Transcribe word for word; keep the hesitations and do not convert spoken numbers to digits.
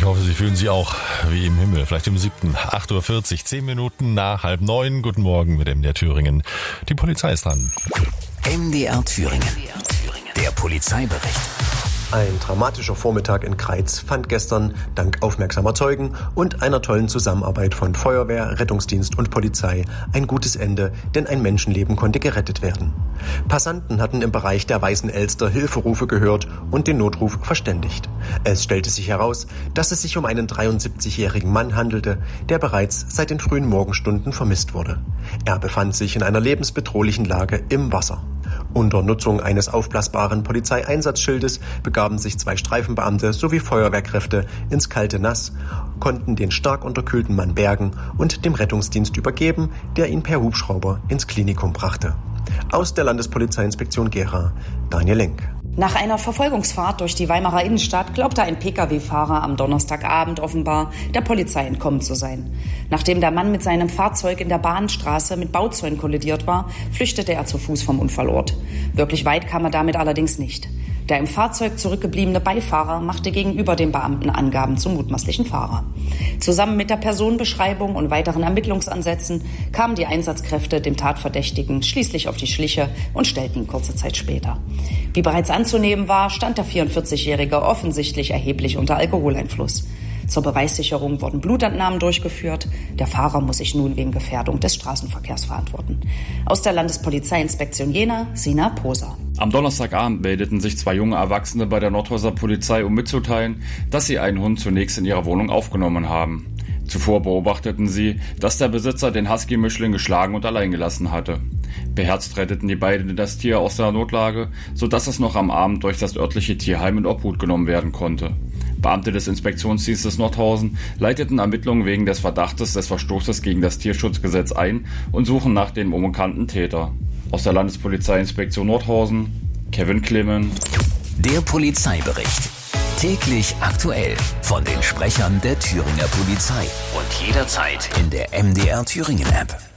Ich hoffe, Sie fühlen sich auch wie im Himmel, vielleicht im siebten. acht Uhr vierzig, zehn Minuten nach halb neun. Guten Morgen mit M D R Thüringen. Die Polizei ist dran. M D R Thüringen. Der Polizeibericht. Ein dramatischer Vormittag in Greiz fand gestern dank aufmerksamer Zeugen und einer tollen Zusammenarbeit von Feuerwehr, Rettungsdienst und Polizei ein gutes Ende, denn ein Menschenleben konnte gerettet werden. Passanten hatten im Bereich der Weißen Elster Hilferufe gehört und den Notruf verständigt. Es stellte sich heraus, dass es sich um einen dreiundsiebzigjährigen Mann handelte, der bereits seit den frühen Morgenstunden vermisst wurde. Er befand sich in einer lebensbedrohlichen Lage im Wasser. Unter Nutzung eines aufblasbaren Polizeieinsatzschildes begaben sich zwei Streifenbeamte sowie Feuerwehrkräfte ins kalte Nass, konnten den stark unterkühlten Mann bergen und dem Rettungsdienst übergeben, der ihn per Hubschrauber ins Klinikum brachte. Aus der Landespolizeiinspektion Gera, Daniel Lenk. Nach einer Verfolgungsfahrt durch die Weimarer Innenstadt glaubte ein Pkw-Fahrer am Donnerstagabend offenbar der Polizei entkommen zu sein. Nachdem der Mann mit seinem Fahrzeug in der Bahnstraße mit Bauzäunen kollidiert war, flüchtete er zu Fuß vom Unfallort. Wirklich weit kam er damit allerdings nicht. Der im Fahrzeug zurückgebliebene Beifahrer machte gegenüber dem Beamten Angaben zum mutmaßlichen Fahrer. Zusammen mit der Personenbeschreibung und weiteren Ermittlungsansätzen kamen die Einsatzkräfte dem Tatverdächtigen schließlich auf die Schliche und stellten ihn kurze Zeit später. Wie bereits anzunehmen war, stand der vierundvierzigjährige offensichtlich erheblich unter Alkoholeinfluss. Zur Beweissicherung wurden Blutentnahmen durchgeführt. Der Fahrer muss sich nun wegen Gefährdung des Straßenverkehrs verantworten. Aus der Landespolizeiinspektion Jena, Sina Poser. Am Donnerstagabend meldeten sich zwei junge Erwachsene bei der Nordhäuser Polizei, um mitzuteilen, dass sie einen Hund zunächst in ihrer Wohnung aufgenommen haben. Zuvor beobachteten sie, dass der Besitzer den Husky-Mischling geschlagen und allein gelassen hatte. Beherzt retteten die beiden das Tier aus der Notlage, sodass es noch am Abend durch das örtliche Tierheim in Obhut genommen werden konnte. Beamte des Inspektionsdienstes Nordhausen leiteten Ermittlungen wegen des Verdachtes des Verstoßes gegen das Tierschutzgesetz ein und suchen nach dem unbekannten Täter. Aus der Landespolizeiinspektion Nordhausen, Kevin Klimmen. Der Polizeibericht. Täglich aktuell von den Sprechern der Thüringer Polizei und jederzeit in der M D R Thüringen App.